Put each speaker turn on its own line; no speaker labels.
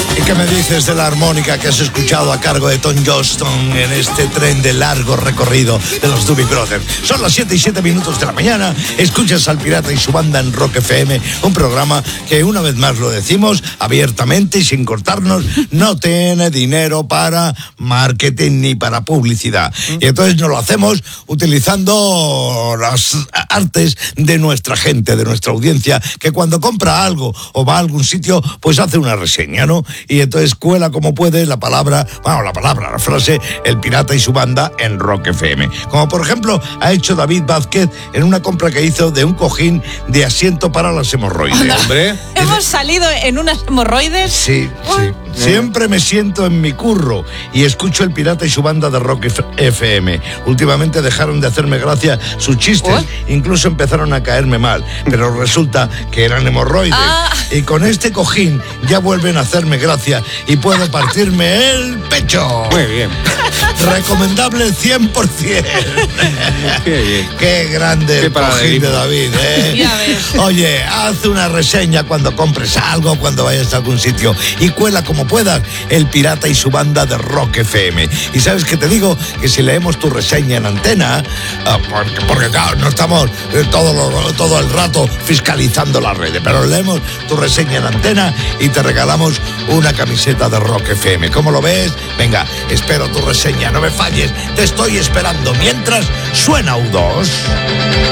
¿Y qué me dices de la armónica que has escuchado a cargo de Tom Johnston en este tren de largo recorrido de los Doobie Brothers? Son las 7:07 de la mañana. Escuchas al Pirata y su banda en Rock FM, un programa que, una vez más lo decimos abiertamente y sin cortarnos, no tiene dinero para marketing ni para publicidad. Y entonces nos lo hacemos utilizando las artes de nuestra gente, de nuestra audiencia, que cuando compra algo o va a algún sitio, pues hace una reseña, ¿no? Y entonces cuela como puede la frase El Pirata y su banda en Rock FM. Como por ejemplo ha hecho David Vázquez en una compra que hizo de un cojín de asiento para las hemorroides.
Hombre,
¿hemos salido en unas hemorroides?
Sí. Siempre me siento en mi curro y escucho El Pirata y su banda de Rock FM. Últimamente dejaron de hacerme gracia sus chistes, incluso empezaron a caerme mal, pero resulta que eran hemorroides. Y con este cojín ya vuelven a hacerme gracia y puedo partirme el pecho.
Muy bien.
Recomendable 100%.
Qué bien.
Qué grande el cojín de David, ¿eh?
Ya ves.
Oye, haz una reseña cuando compres algo, cuando vayas a algún sitio y cuela como puedas El Pirata y su banda de Rock FM. Y sabes que te digo que si leemos tu reseña en antena, porque claro, no estamos todo el rato fiscalizando las redes, pero leemos tu reseña en antena y te regalamos una camiseta de Rock FM. ¿Cómo lo ves? Venga, espero tu reseña, no me falles, te estoy esperando. Mientras suena U2.